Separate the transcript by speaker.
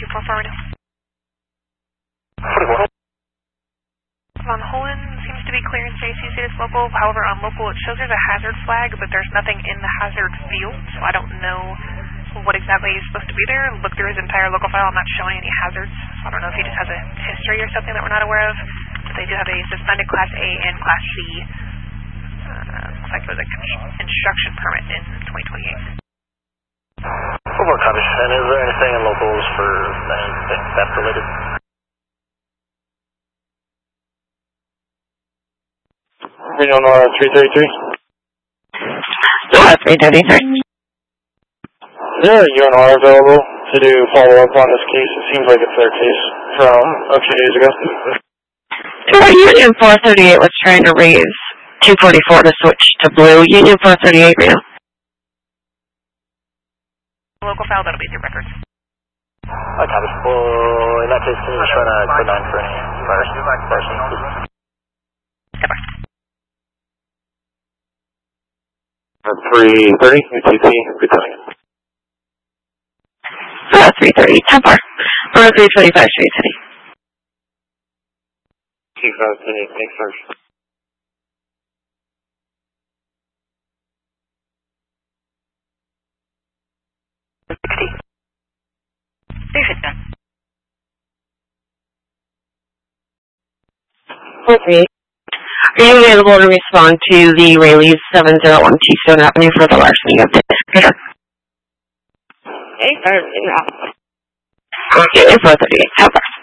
Speaker 1: 244 now. On Holland seems to be clear in JCC, it's local. However, on local it shows there's a hazard flag, but there's nothing in the hazard field, so I don't know what exactly is supposed to be there. Look through his entire local file, I'm not showing any hazards, so I don't know if he just has a history or something that we're not aware of, but they do have a suspended Class A and Class C. Looks like it was a construction permit in 2028.
Speaker 2: Over cottage, and is there anything in locals for anything theft related?
Speaker 3: Nora 333.
Speaker 4: Nora 333.
Speaker 3: Is there a UNR available to do follow-up on this case? It seems like it's their case from a few days ago.
Speaker 4: Sure, Union 438 was trying to raise 244 to switch to blue. Union 438 right now.
Speaker 1: Local file, that'll be your records.
Speaker 2: Okay, well, in that case, can you just run a code 9 for any person?
Speaker 1: Goodbye.
Speaker 3: 330, UTC, returning.
Speaker 4: 330, 10 bar. Or 325 Street City.
Speaker 3: 2528, thanks, sir.
Speaker 4: Okay. Are you available to respond to the Rayleigh's 701 Keystone Avenue for the larceny of this critter? Okay, 438, 10 bars.